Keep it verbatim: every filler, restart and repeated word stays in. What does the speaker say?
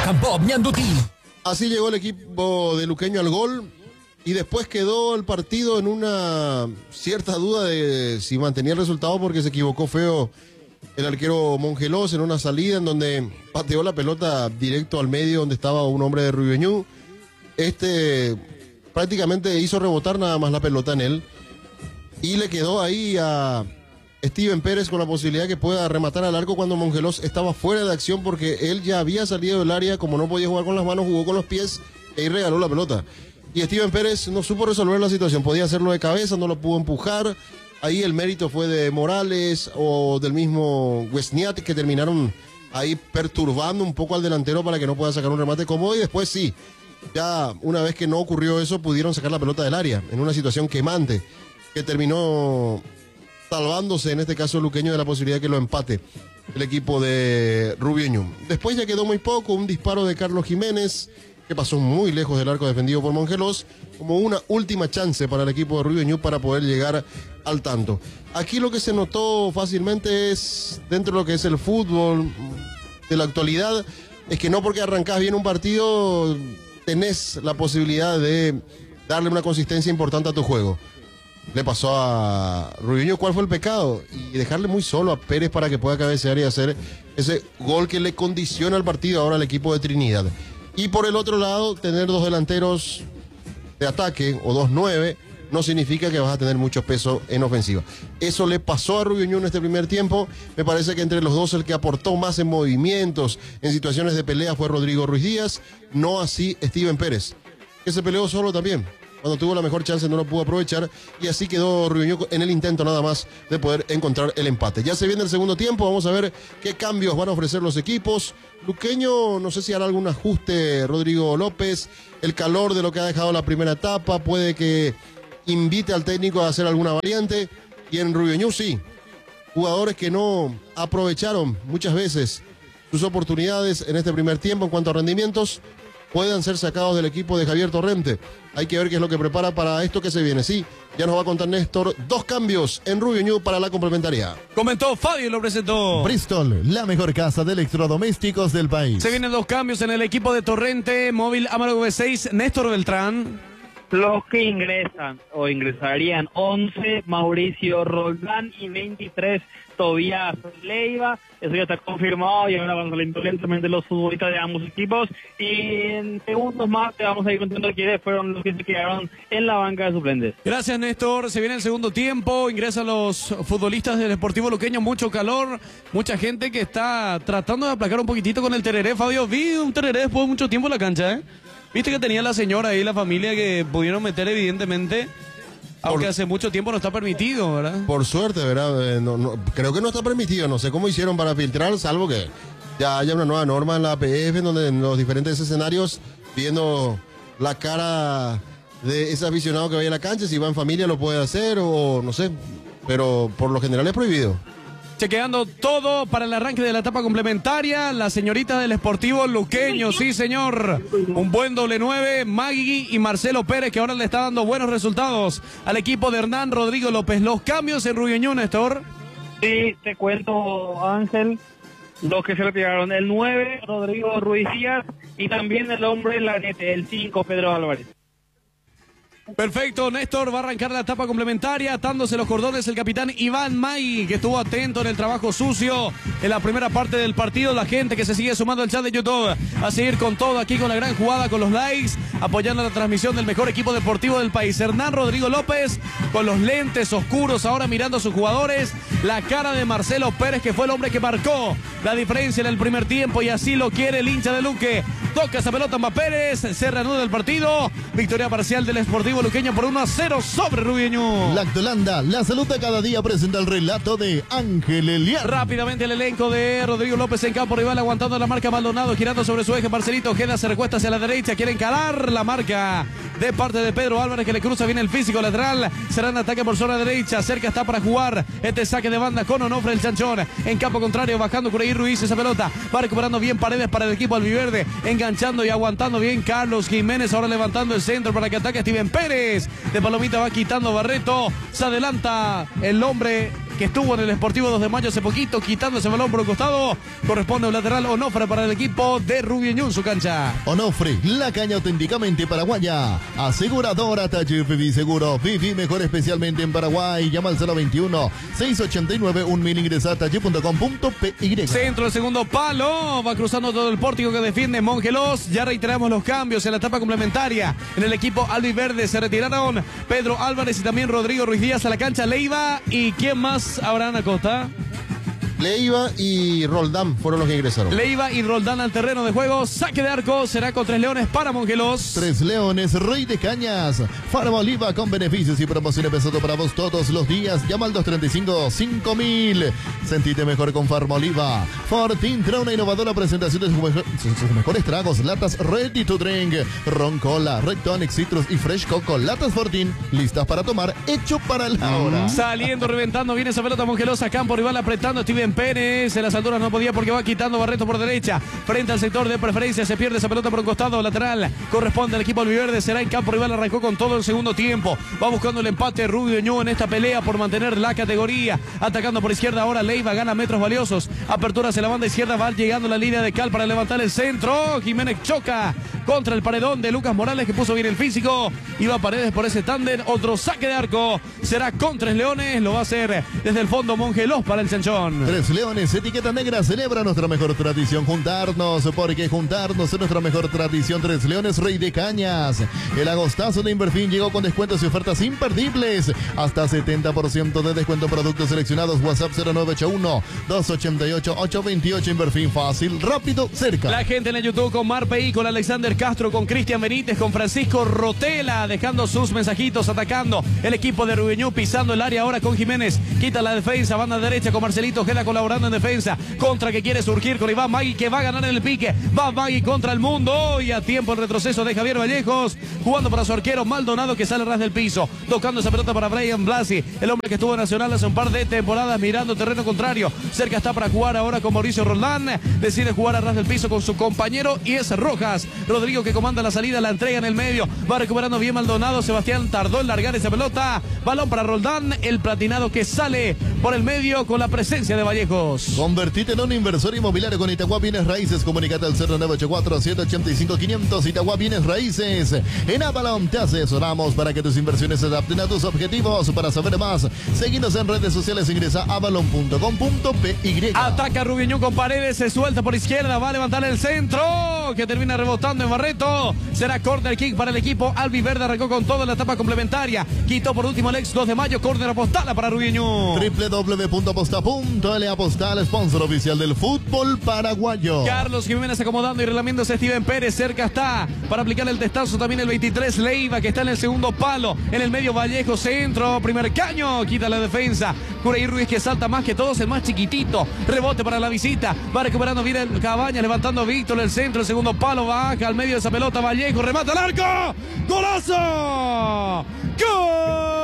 Así llegó el equipo de Luqueño al gol y después quedó el partido en una cierta duda de si mantenía el resultado porque se equivocó feo el arquero Mongelos en una salida en donde pateó la pelota directo al medio donde estaba un hombre de Ruibeñú. Este prácticamente hizo rebotar nada más la pelota en él y le quedó ahí a Steven Pérez con la posibilidad que pueda rematar al arco cuando Mongelos estaba fuera de acción porque él ya había salido del área, como no podía jugar con las manos, jugó con los pies y ahí regaló la pelota. Y Steven Pérez no supo resolver la situación, podía hacerlo de cabeza, no lo pudo empujar. Ahí el mérito fue de Morales o del mismo Wesniat que terminaron ahí perturbando un poco al delantero para que no pueda sacar un remate cómodo y después sí, ya una vez que no ocurrió eso pudieron sacar la pelota del área en una situación quemante que terminó salvándose en este caso Luqueño de la posibilidad de que lo empate el equipo de Rubiño. Después ya quedó muy poco, un disparo de Carlos Jiménez que pasó muy lejos del arco defendido por Mongelos, como una última chance para el equipo de Rubiño para poder llegar al tanto. Aquí lo que se notó fácilmente es, dentro de lo que es el fútbol de la actualidad, es que no porque arrancás bien un partido tenés la posibilidad de darle una consistencia importante a tu juego. Le pasó a Rubiño cuál fue el pecado y dejarle muy solo a Pérez para que pueda cabecear y hacer ese gol que le condiciona el partido ahora al equipo de Trinidad. Y por el otro lado, tener dos delanteros de ataque o dos nueve no significa que vas a tener mucho peso en ofensiva. Eso le pasó a Rubiño en este primer tiempo. Me parece que entre los dos el que aportó más en movimientos, en situaciones de pelea fue Rodrigo Ruiz Díaz, no así Steven Pérez, que se peleó solo también. Cuando tuvo la mejor chance no lo pudo aprovechar y así quedó Rubiño en el intento nada más de poder encontrar el empate. Ya se viene el segundo tiempo, vamos a ver qué cambios van a ofrecer los equipos. Luqueño, no sé si hará algún ajuste Rodrigo López, el calor de lo que ha dejado la primera etapa, puede que invite al técnico a hacer alguna variante. Y en Rubiño sí, jugadores que no aprovecharon muchas veces sus oportunidades en este primer tiempo en cuanto a rendimientos, puedan ser sacados del equipo de Javier Torrente. Hay que ver qué es lo que prepara para esto que se viene. Sí, ya nos va a contar Néstor, dos cambios en Rubiño para la complementaria. Comentó Fabio, lo presentó. Bristol, la mejor casa de electrodomésticos del país. Se vienen dos cambios en el equipo de Torrente, móvil Amaro V seis, Néstor Beltrán. Los que ingresan o ingresarían once, Mauricio Roldán y veintitrés, Tobías Leiva. Eso ya está confirmado y ahora vamos a salir lentamente los futbolistas de ambos equipos. Y en segundos más te vamos a ir contando quiénes fueron los que se quedaron en la banca de suplentes. Gracias, Néstor. Se viene el segundo tiempo, ingresan los futbolistas del Sportivo Luqueño, mucho calor, mucha gente que está tratando de aplacar un poquitito con el tereré. Fabio, vi un tereré después de mucho tiempo en la cancha, ¿eh? Viste que tenía la señora ahí, la familia, que pudieron meter evidentemente, aunque por, hace mucho tiempo no está permitido, ¿verdad? Por suerte, ¿verdad? Eh, no, no, creo que no está permitido, no sé cómo hicieron para filtrar, salvo que ya haya una nueva norma en la A P F, donde en los diferentes escenarios, viendo la cara de ese aficionado que vaya a la cancha, si va en familia lo puede hacer o no sé, pero por lo general es prohibido. Chequeando todo para el arranque de la etapa complementaria, la señorita del Sportivo Luqueño, sí señor, un buen doble nueve, Magui y Marcelo Pérez, que ahora le está dando buenos resultados al equipo de Hernán Rodrigo López. Los cambios en Rubiño, Néstor. Sí, te cuento, Ángel, los que se retiraron, el nueve, Rodrigo Ruiz Díaz, y también el hombre Lanete, el cinco, Pedro Álvarez. Perfecto, Néstor, va a arrancar la etapa complementaria, atándose los cordones el capitán Iván May, que estuvo atento en el trabajo sucio en la primera parte del partido. La gente que se sigue sumando al chat de YouTube a seguir con todo aquí con la gran jugada, con los likes, apoyando la transmisión del mejor equipo deportivo del país. Hernán Rodrigo López con los lentes oscuros, ahora mirando a sus jugadores, la cara de Marcelo Pérez, que fue el hombre que marcó la diferencia en el primer tiempo y así lo quiere el hincha de Luque. Toca esa pelota Mba Pérez, se reanuda el partido, victoria parcial del Sportivo Luqueño por uno a cero sobre Rubiño. Lactolanda, la salud de cada día, presenta el relato de Ángel Eliar. Rápidamente el elenco de Rodrigo López en campo rival, aguantando la marca Maldonado, girando sobre su eje. Marcelito Ojeda se recuesta hacia la derecha, quiere encarar la marca de parte de Pedro Álvarez, que le cruza bien el físico lateral. Será en ataque por zona derecha, cerca está para jugar este saque de banda con Onofre el Chanchón. En campo contrario, bajando Cureí Ruiz esa pelota, va recuperando bien Paredes para el equipo albiverde, enganchando y aguantando bien Carlos Jiménez, ahora levantando el centro para que ataque Steven Pérez. De palomita va quitando Barreto, se adelanta el hombre que estuvo en el Sportivo dos de Mayo hace poquito, quitando ese balón por el costado. Corresponde un lateral Onofre para el equipo de Rubiñón, su cancha. Onofre, la caña auténticamente paraguaya. Aseguradora Taller Viví Seguro. Viví mejor especialmente en Paraguay. Llama al cero veintiuno, seiscientos ochenta y nueve, un mil. Ingresa a taller punto com punto pe y. Centro del segundo palo. Va cruzando todo el pórtico que defiende Mongelos. Ya reiteramos los cambios en la etapa complementaria. En el equipo albiverde se retiraron Pedro Álvarez y también Rodrigo Ruiz Díaz a la cancha. Leiva. ¿Y quién más habrá en Acosta? Leiva y Roldán fueron los que ingresaron. Leiva y Roldán al terreno de juego. Saque de arco. Será con Tres Leones para Mongelos. Tres Leones, Rey de Cañas. Farma Oliva con beneficios y promociones pensado para vos todos los días. Llama al dos treinta y cinco, cinco mil. Sentite mejor con Farma Oliva. Fortín trae una innovadora presentación de sus, mejor, sus mejores tragos. Latas Ready to Drink, Ron Cola, Red Tonic, Citrus y Fresh Coco. Latas Fortín, listas para tomar, hecho para la hora. Saliendo, reventando, viene esa pelota Mongelos a campo rival apretando. Steven Pérez en las alturas no podía porque va quitando Barreto por derecha. Frente al sector de preferencia, se pierde esa pelota por un costado lateral. Corresponde al equipo albiverde, será en campo rival. Arrancó con todo el segundo tiempo. Va buscando el empate Rubio Ñu en esta pelea por mantener la categoría. Atacando por izquierda ahora Leiva, gana metros valiosos. Apertura hacia la banda izquierda, va llegando la línea de cal para levantar el centro. Jiménez choca contra el paredón de Lucas Morales que puso bien el físico. Iba Paredes por ese tándem. Otro saque de arco. Será con Tres Leones. Lo va a hacer desde el fondo Mongelos para el Chanchón. Tres Leones, etiqueta negra, celebra nuestra mejor tradición. Juntarnos, porque juntarnos es nuestra mejor tradición. Tres Leones, Rey de Cañas. El agostazo de Inverfin llegó con descuentos y ofertas imperdibles. Hasta setenta por ciento de descuento en productos seleccionados. WhatsApp cero nueve ocho uno, dos ocho ocho, ocho dos ocho. Inverfin, fácil, rápido, cerca. La gente en el YouTube con Marpey, con Alexander Castro, con Cristian Benítez, con Francisco Rotela, dejando sus mensajitos, atacando el equipo de Rubiñú, pisando el área ahora con Jiménez. Quita la defensa, banda derecha con Marcelito Ojeda colaborando en defensa. Contra que quiere surgir con Iván Magui, que va a ganar en el pique. Va Magui contra el mundo. Y a tiempo el retroceso de Javier Vallejos. Jugando para su arquero Maldonado, que sale ras del piso. Tocando esa pelota para Brian Blasi, el hombre que estuvo en Nacional hace un par de temporadas mirando terreno contrario. Cerca está para jugar ahora con Mauricio Roldán. Decide jugar a ras del piso con su compañero y es Rojas. Rodrigo que comanda la salida, la entrega en el medio. Va recuperando bien Maldonado. Sebastián tardó en largar esa pelota. Balón para Roldán. El platinado que sale por el medio con la presencia de Vallejos. Convertite en un inversor inmobiliario con Itagua Bienes Raíces. Comunicate al cero nueve ocho cuatro, siete ocho cinco, quinientos. Itagua Bienes Raíces. En Avalon te asesoramos para que tus inversiones se adapten a tus objetivos. Para saber más, seguinos en redes sociales. Ingresa a avalon punto com punto pe y. Ataca Rubiñú con Paredes. Se suelta por izquierda. Va a levantar el centro, que termina rebotando en Barreto. Será corner kick para el equipo albiverde. Arrancó con todo en la etapa complementaria. Quitó por último el ex dos de mayo. Corner apostala para Rubiñú. doble u doble u doble u punto aposta punto ele. Apostal, sponsor oficial del fútbol paraguayo. Carlos Jiménez acomodando y relamiéndose Steven Pérez. Cerca está para aplicar el testazo también el veintitrés Leiva, que está en el segundo palo. En el medio Vallejo, centro, primer caño. Quita la defensa. Curey Ruiz, que salta más que todos, el más chiquitito. Rebote para la visita. Va recuperando bien el Cabañas, levantando Víctor el centro. El segundo palo, baja al medio de esa pelota Vallejo. Remata al arco. ¡Golazo! ¡Gol!